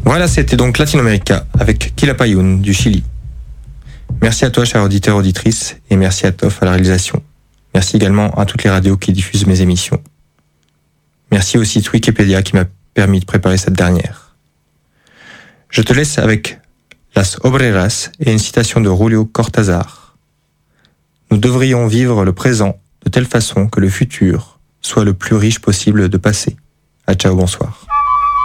Voilà, c'était donc Latinoamérica avec Quilapayún du Chili. Merci à toi, chers auditeurs, auditrices, et merci à Toff à la réalisation. Merci également à toutes les radios qui diffusent mes émissions. Merci aussi à Wikipédia qui m'a permis de préparer cette dernière. Je te laisse avec Las Obreras et une citation de Julio Cortázar. Nous devrions vivre le présent de telle façon que le futur soit le plus riche possible de passé. À ciao, bonsoir.